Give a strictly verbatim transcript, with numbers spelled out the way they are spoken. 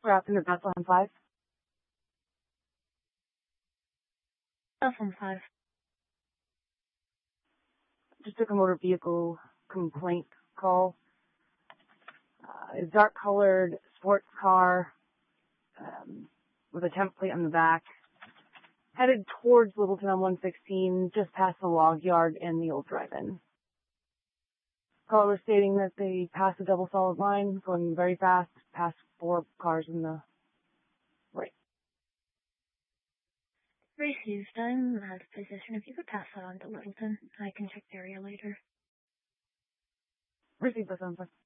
Wrapping the vessel on five. That's on five. Just took a motor vehicle complaint call. Uh, a dark colored sports car um, with a temp plate on the back, headed towards Littleton on one sixteen, just past the log yard and the old drive-in. Caller was stating that they passed a double solid line, going very fast, past four cars in the right. Received. I'm out of position. If you could pass that on to Littleton, I can check the area later. Received, that sounds like.